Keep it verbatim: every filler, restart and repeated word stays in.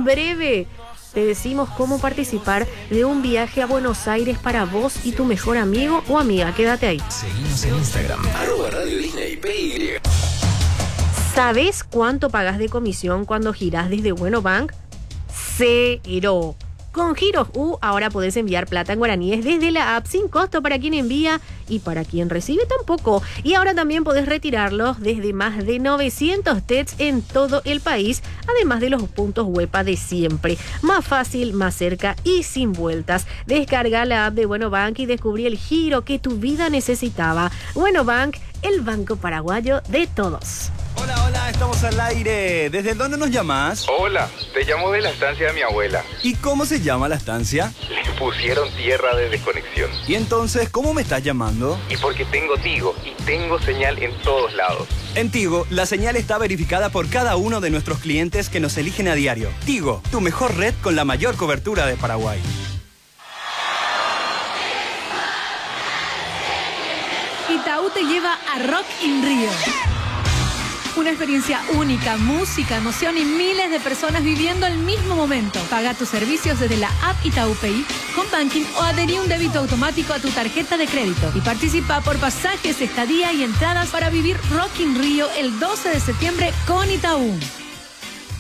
En breve te decimos cómo participar de un viaje a Buenos Aires para vos y tu mejor amigo o amiga. Quédate ahí. Seguimos en Instagram, arroba Radio Disney P Y. ¿Sabés cuánto pagás de comisión cuando girás desde Bueno Bank? Cero. Con Giros U ahora podés enviar plata en guaraníes desde la app sin costo para quien envía y para quien recibe tampoco. Y ahora también podés retirarlos desde más de novecientos T E Ts en todo el país, además de los puntos huepa de siempre. Más fácil, más cerca y sin vueltas. Descarga la app de Bueno Bank y descubrí el giro que tu vida necesitaba. Bueno Bank, el banco paraguayo de todos. Hola, hola, estamos al aire. ¿Desde dónde nos llamas? Hola, te llamo de la estancia de mi abuela. ¿Y cómo se llama la estancia? Le pusieron tierra de desconexión. ¿Y entonces cómo me estás llamando? Y porque tengo Tigo y tengo señal en todos lados. En Tigo, la señal está verificada por cada uno de nuestros clientes que nos eligen a diario. Tigo, tu mejor red con la mayor cobertura de Paraguay. Itaú te lleva a Rock in Rio. Una experiencia única, música, emoción y miles de personas viviendo el mismo momento. Paga tus servicios desde la app Itaú Pay, con banking o adherí un débito automático a tu tarjeta de crédito. Y participa por pasajes, estadía y entradas para vivir Rock in Rio el doce de septiembre con Itaú.